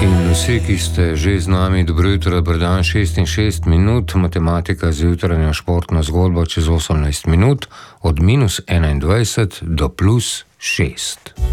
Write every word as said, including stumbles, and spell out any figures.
Vsi, ki ste že z nami, dobro jutro, dober dan, šest in šest minut, matematika z jutranjo športno zgodbo čez osemnajst minut, od minus enaindvajset do plus šest.